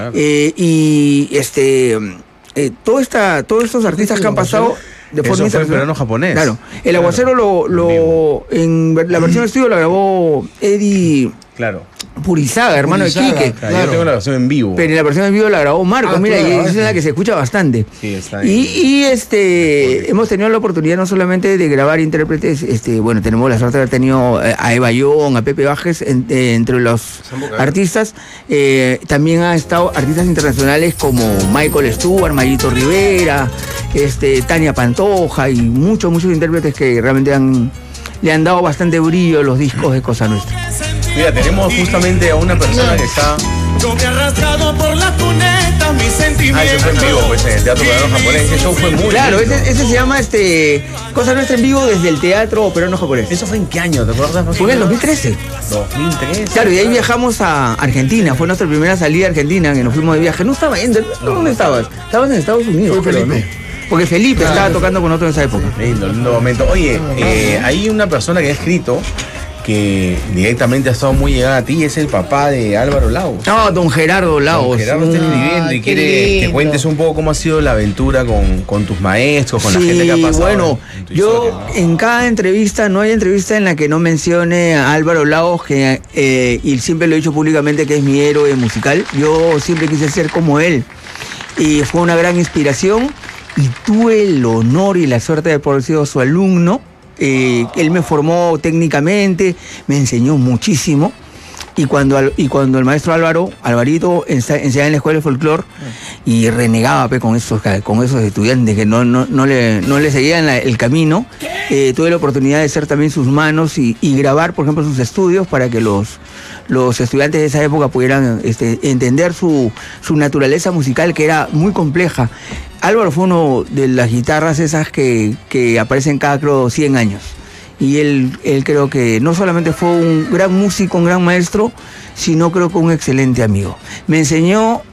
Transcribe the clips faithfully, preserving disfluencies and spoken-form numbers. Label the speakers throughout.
Speaker 1: Eh, y este eh, todo esta, todos estos artistas que han pasado de forma
Speaker 2: internacional. Peruano japonés.
Speaker 1: Claro. El Aguacero lo, lo en la versión de estudio la grabó Eddie.
Speaker 2: Claro.
Speaker 1: Purizaga, hermano
Speaker 2: Purizaga,
Speaker 1: de Quique.
Speaker 2: Claro. Yo tengo la versión en vivo.
Speaker 1: Pero en la versión en vivo la grabó Marco,
Speaker 2: Ah,
Speaker 1: mira, y
Speaker 2: claro,
Speaker 1: es la que se escucha bastante.
Speaker 2: Sí, está ahí.
Speaker 1: Y, y este hemos tenido la oportunidad no solamente de grabar intérpretes, este, bueno, tenemos la suerte de haber tenido a Eva Young, a Pepe Bajes, en, eh, entre los artistas. Eh, también han estado artistas internacionales como Michael Stewart, Mayito Rivera, este, Tania Pantoja y muchos, muchos intérpretes que realmente han, le han dado bastante brillo a los discos de Cosa Nuestra.
Speaker 2: Mira, tenemos justamente a una persona que está...
Speaker 3: Yo me he arrastrado por la cuneta, mis sentimientos.
Speaker 2: Ah, ese fue en vivo, pues, en el Teatro Peruano Japonés. Ese show fue muy
Speaker 1: Claro,
Speaker 2: lindo.
Speaker 1: ese, ese se llama este Cosa Nuestra en vivo desde el Teatro Peruano Japonés.
Speaker 2: ¿Eso fue en qué año? ¿Te acuerdas?
Speaker 1: Fue en el dos mil trece.
Speaker 2: dos mil trece.
Speaker 1: Claro, y de ahí viajamos a Argentina. Fue nuestra primera salida a Argentina, que nos fuimos de viaje. No estaba en... ¿Dónde estabas? Estabas en Estados Unidos.
Speaker 4: Fue
Speaker 1: pero
Speaker 4: Felipe.
Speaker 1: no. Porque Felipe claro, estaba tocando con nosotros en esa época.
Speaker 2: Lindo, lindo momento. Oye, eh, hay una persona que ha escrito que directamente ha estado muy llegada a ti, es el papá de Álvaro Laos.
Speaker 1: No, don Gerardo Laos.
Speaker 2: Don Gerardo está escribiendo y quiere que cuentes un poco cómo ha sido la aventura con, con tus maestros, con sí, la gente que ha pasado.
Speaker 1: Bueno,
Speaker 2: en tu
Speaker 1: yo
Speaker 2: historia, ¿no?
Speaker 1: En cada entrevista, no hay entrevista en la que no mencione a Álvaro Laos, que eh, y siempre lo he dicho públicamente que es mi héroe musical. Yo siempre quise ser como él y fue una gran inspiración y tuve el honor y la suerte de poder ser su alumno. Eh, él me formó técnicamente, me enseñó muchísimo y cuando, y cuando el maestro Álvaro, Alvarito, enseñaba en la escuela de folclore y renegaba pe, con, esos, con esos estudiantes que no, no, no, le, no le seguían la, el camino, eh, tuve la oportunidad de ser también sus manos y, y grabar, por ejemplo, sus estudios para que los, los estudiantes de esa época pudieran este, entender su, su naturaleza musical, que era muy compleja. Álvaro fue uno de las guitarras esas que, que aparecen cada creo, cien años. Y él, él creo que no solamente fue un gran músico, un gran maestro, sino creo que un excelente amigo. Me enseñó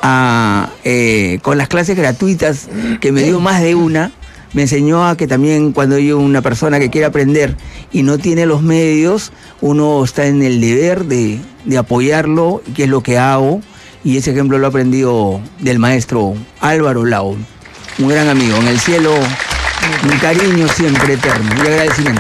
Speaker 1: a, eh, con las clases gratuitas, que me dio más de una, me enseñó a que también cuando hay una persona que quiere aprender y no tiene los medios, uno está en el deber de, de apoyarlo, que es lo que hago. Y ese ejemplo lo he aprendido del maestro Álvaro Laos, un gran amigo. En el cielo, mi cariño siempre eterno y agradecimiento.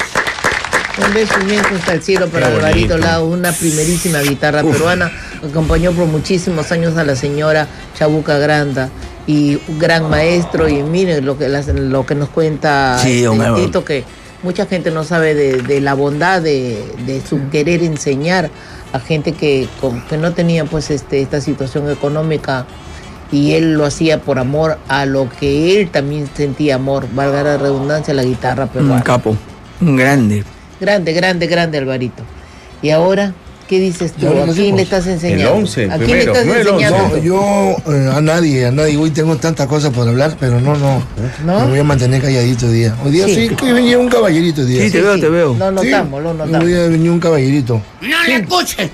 Speaker 5: Un beso inmenso hasta el cielo para Alvarito Laos, una primerísima guitarra Uf. peruana. Acompañó por muchísimos años a la señora Chabuca Granda. Y un gran maestro, y miren lo que, lo que nos cuenta
Speaker 1: sí,
Speaker 5: este Tito, que mucha gente no sabe de, de la bondad de, de su querer enseñar a gente que, que no tenía pues este, esta situación económica, y él lo hacía por amor a lo que él también sentía amor, valga la redundancia, la guitarra peruana.
Speaker 1: Un capo, un grande.
Speaker 5: Grande, grande, grande, Alvarito. Y ahora, ¿qué dices tú? ¿A quién le estás enseñando?
Speaker 2: El once,
Speaker 5: ¿A quién
Speaker 2: primero,
Speaker 5: le estás
Speaker 2: no
Speaker 5: enseñando?
Speaker 4: No, yo eh, a nadie, a nadie. Hoy tengo tantas cosas por hablar, pero no, no.
Speaker 5: ¿No?
Speaker 4: Me voy a mantener calladito hoy día. Hoy día sí, sí que venía un caballerito hoy día.
Speaker 1: Sí, te
Speaker 4: sí,
Speaker 1: veo,
Speaker 4: sí.
Speaker 1: te veo.
Speaker 5: Lo notamos, sí, lo notamos.
Speaker 4: Hoy día venía un caballerito.
Speaker 3: ¡No le escuchen!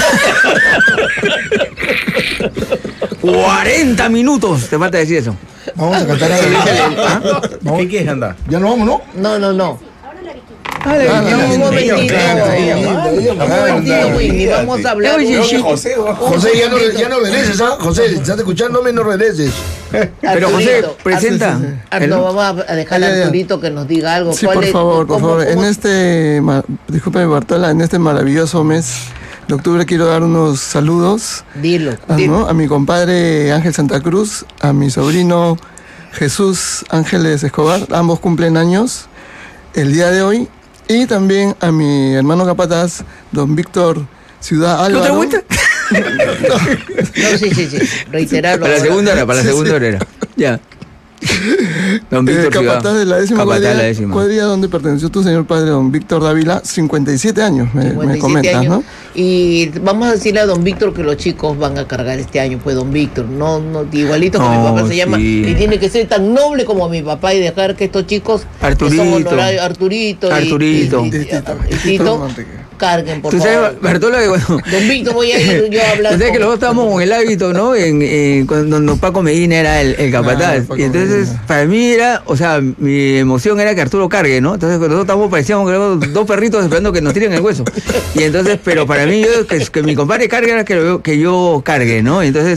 Speaker 1: cuarenta minutos te falta decir eso.
Speaker 4: Vamos a cantar a
Speaker 2: ¿Ah? ¿Qué quieres andar?
Speaker 4: ¿Ya nos vamos, no?
Speaker 5: No, no, no.
Speaker 1: Dale,
Speaker 4: Ah,
Speaker 1: no,
Speaker 5: un momentito, un momentito, Winnie, vamos a hablar.
Speaker 1: Oye,
Speaker 2: Creo que José,
Speaker 4: José, ya no, ya no regreses, ¿ah? José, ¿estás escuchándome? No regreses.
Speaker 1: Pero José, presenta.
Speaker 5: Arturo, vamos a dejar a Arturito que nos diga algo.
Speaker 6: Sí,
Speaker 5: ¿Cuál
Speaker 6: por
Speaker 5: es,
Speaker 6: favor, por
Speaker 5: cómo,
Speaker 6: favor.
Speaker 5: cómo?
Speaker 6: En este, discúlpeme Bartola, en este maravilloso mes de octubre quiero dar unos saludos.
Speaker 5: Dilo,
Speaker 6: a,
Speaker 5: dilo.
Speaker 6: ¿no? a mi compadre Ángel Santa Cruz, a mi sobrino Jesús Ángeles Escobar, ambos cumplen años el día de hoy. Y también a mi hermano capataz, don Víctor Ciudad Álvaro.
Speaker 1: ¿Otra vuelta?
Speaker 5: No, sí, sí, sí. Reiterarlo.
Speaker 1: Para la
Speaker 5: ahora.
Speaker 1: segunda hora, para la segunda hora era. Ya. Don Víctor
Speaker 6: Eh, capataz
Speaker 1: Ciudad.
Speaker 6: de la décima
Speaker 1: Capataz de
Speaker 6: cuadrilla,
Speaker 1: la décima.
Speaker 6: cuadrilla donde perteneció tu señor padre, don Víctor Dávila, cincuenta y siete años, me,
Speaker 5: cincuenta y siete
Speaker 6: me comentas,
Speaker 5: años.
Speaker 6: ¿no?
Speaker 5: Y vamos a decirle a don Víctor que los chicos van a cargar este año, pues don Víctor, no, no, igualito que
Speaker 1: No,
Speaker 5: mi papá se
Speaker 1: sí.
Speaker 5: llama, y tiene que ser tan noble como mi papá y dejar que estos chicos,
Speaker 1: Arturito.
Speaker 5: que son honorarios, Arturito, y-
Speaker 1: Arturito.
Speaker 5: y, y- y- y Tito, carguen, por
Speaker 1: Tú
Speaker 5: favor.
Speaker 1: sabes, Bartola, que cuando...
Speaker 5: Don Víctor, voy a ir yo a hablar.
Speaker 1: Tú sabes que
Speaker 5: con-
Speaker 1: los dos estábamos con el hábito, ¿no? En, en- cuando Paco Medina era el, el capataz.
Speaker 6: Paco
Speaker 1: y entonces,
Speaker 6: Medina.
Speaker 1: para mí era, o sea, mi emoción era que Arturo cargue, ¿no? Entonces, cuando nosotros estábamos, parecíamos que éramos dos perritos esperando que nos tiren el hueso. Y entonces, pero para mí, yo, que, que mi compadre cargue era que, lo- que yo cargue, ¿no? Y entonces,